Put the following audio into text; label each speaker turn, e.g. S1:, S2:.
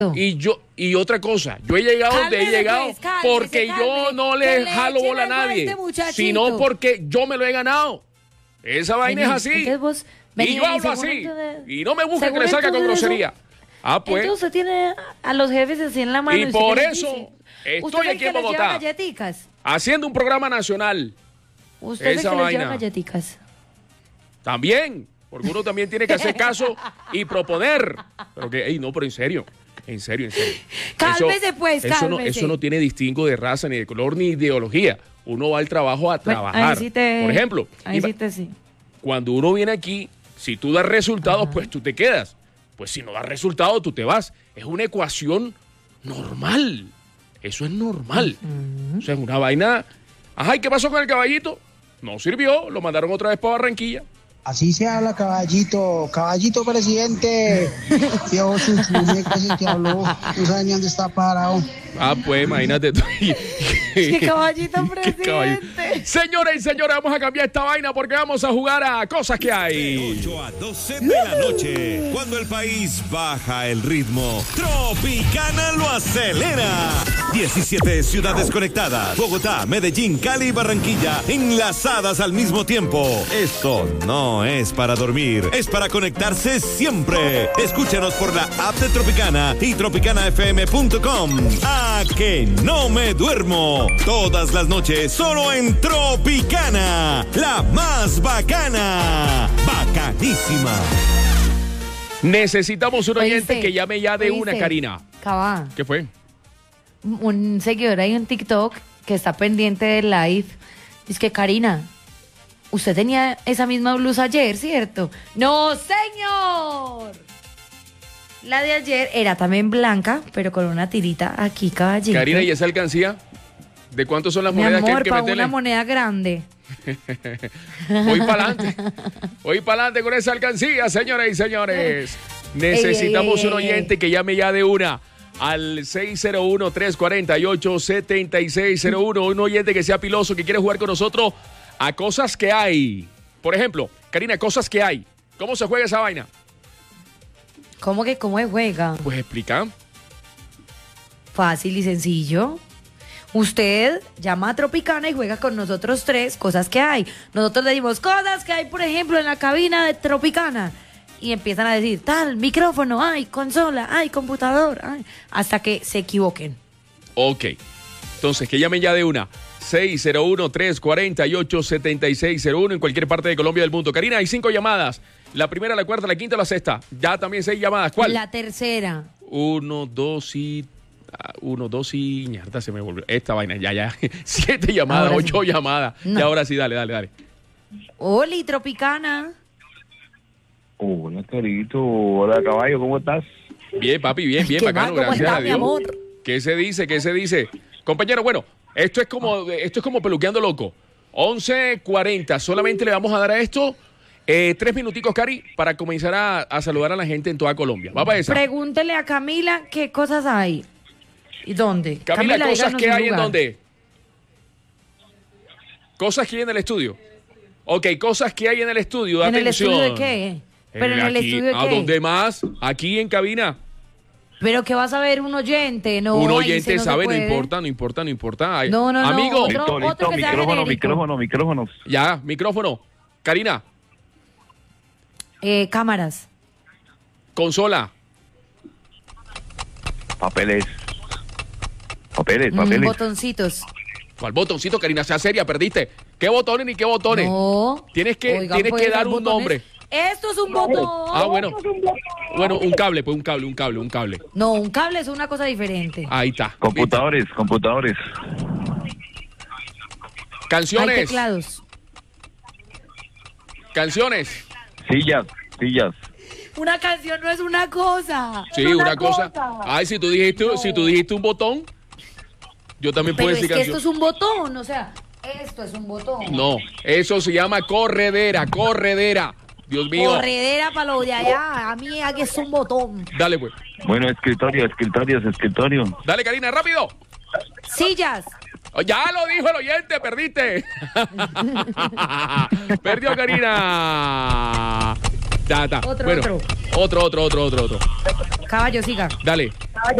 S1: Y otra cosa, yo he llegado donde he llegado porque yo no le jalo bola a nadie, sino porque yo me lo he ganado. Esa vaina es así. Y yo hablo así. Y no me busque que le salga con grosería. Pues.
S2: Entonces usted tiene a los jefes así en la mano.
S1: Y por eso estoy aquí en Bogotá haciendo un programa nacional.
S2: Usted es el que les lleva galletitas.
S1: También, porque uno también tiene que hacer caso y proponer. Pero que, no, pero en serio. En serio.
S2: Cálmese, pues, cálmese.
S1: Eso no tiene distingo de raza, ni de color, ni ideología. Uno va al trabajo a trabajar. Por ejemplo, cuando uno viene aquí, si tú das resultados, pues tú te quedas. Pues si no das resultados, tú te vas. Es una ecuación normal. Eso es normal. O sea, es una vaina. Ajá, ¿y qué pasó con el caballito? No sirvió, lo mandaron otra vez para Barranquilla.
S3: Así se habla, caballito presidente. Yo soy el que habló, no sabe ni dónde está parado.
S1: Pues imagínate tú.
S2: ¡Qué caballito presidente!
S1: Señores y señores, vamos a cambiar esta vaina porque vamos a jugar a cosas que hay.
S4: De 8 a 12 de la noche, cuando el país baja el ritmo, Tropicana lo acelera. 17 ciudades conectadas, Bogotá, Medellín, Cali y Barranquilla, enlazadas al mismo tiempo. Esto no es para dormir, es para conectarse siempre. Escúchanos por la app de Tropicana y tropicanafm.com. ¡A que no me duermo! Todas las noches, solo en Tropicana, la más bacana. Bacanísima.
S1: Necesitamos un oyente que llame ya de una, Karina.
S2: Cabá.
S1: ¿Qué fue?
S2: Un seguidor ahí en TikTok que está pendiente del live. Es que, Karina, usted tenía esa misma blusa ayer, ¿cierto? ¡No, señor! La de ayer era también blanca, pero con una tirita aquí, caballito.
S1: Karina, ¿y esa alcancía? ¿De cuánto son las monedas que hay que meterle?
S2: Una moneda grande.
S1: Voy para adelante con esa alcancía, señoras y señores. Necesitamos un oyente que llame ya de una al 601-348-7601. Un oyente que sea piloso, que quiere jugar con nosotros a cosas que hay. Por ejemplo, Karina, cosas que hay. ¿Cómo se juega esa vaina?
S2: ¿Cómo se juega?
S1: Pues explica.
S2: Fácil y sencillo. Usted llama a Tropicana y juega con nosotros tres cosas que hay. Nosotros le dimos cosas que hay, por ejemplo, en la cabina de Tropicana. Y empiezan a decir, tal, micrófono, ay, consola, ay, computador, ay, hasta que se equivoquen.
S1: Ok. Entonces, que llamen ya de una. 601-348-7601 en cualquier parte de Colombia del mundo. Karina, hay 5 llamadas. La primera, la cuarta, la quinta o la sexta. Ya también 6 llamadas. ¿Cuál?
S2: La tercera.
S1: 1, 2 y... Ñarda, se me volvió. Esta vaina, ya. 7 llamadas, ahora 8 llamadas. No. Y ahora sí, dale.
S2: Oli, Tropicana.
S5: Hola, Carito. Hola, caballo, ¿cómo estás?
S1: Bien, papi, bien, bacano, gracias a Dios. ¿Qué se dice? Compañero, bueno, esto es como peluqueando loco. 11:40, solamente le vamos a dar a esto 3 minuticos, Cari, para comenzar a saludar a la gente en toda Colombia. Va para esa.
S2: Pregúntele a Camila qué cosas hay y dónde.
S1: Camila, cosas que hay en dónde. Cosas que hay en el estudio. Ok, cosas que hay en el estudio.
S2: ¿En
S1: atención.
S2: el estudio de qué? ¿Pero en el estudio de qué?
S1: ¿A dónde más? Aquí en cabina.
S2: Pero que vas a ver un oyente, no.
S1: Un oyente sabe, no importa.
S2: No.
S1: Amigo.
S5: Listo, micrófono.
S1: Ya, micrófono. Karina.
S2: Cámaras.
S1: Consola.
S5: Papeles.
S2: Botoncitos.
S1: ¿Cuál botoncito, Karina? Sea seria, perdiste. ¿Qué botones ni qué botones?
S2: No.
S1: Tienes que dar un nombre.
S2: Esto es un botón.
S1: Bueno, un cable, pues un cable.
S2: No, un cable es una cosa diferente.
S1: Ahí está.
S5: Computadores.
S1: Canciones.
S2: Hay teclados.
S1: Canciones.
S5: Sillas.
S2: Una canción no es una cosa.
S1: Sí, una cosa. Ay, si tú dijiste un botón, yo también puedo decir canción.
S2: Esto es un botón, o sea, esto es un botón.
S1: No, eso se llama corredera. Dios mío.
S2: Corredera para lo de allá. A mí aquí es un botón.
S1: Dale, pues.
S5: Bueno, escritorio.
S1: Dale, Karina, rápido.
S2: Sillas.
S1: Ya lo dijo el oyente, perdiste. Perdió Karina. Ya.
S2: Otro. Caballo, siga.
S1: Dale.